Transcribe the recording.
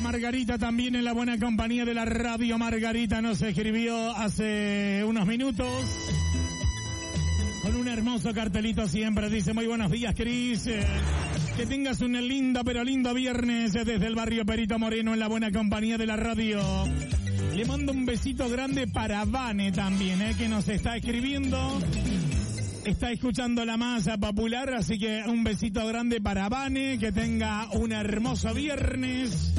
Para Margarita también en la buena compañía de la radio. Margarita nos escribió hace unos minutos con un hermoso cartelito siempre. Dice, muy buenos días, Cris. Que tengas un lindo, pero lindo viernes desde el barrio Perito Moreno en la buena compañía de la radio. Le mando un besito grande para Vane también, que nos está escribiendo. Está escuchando la masa popular, así que un besito grande para Vane. Que tenga un hermoso viernes.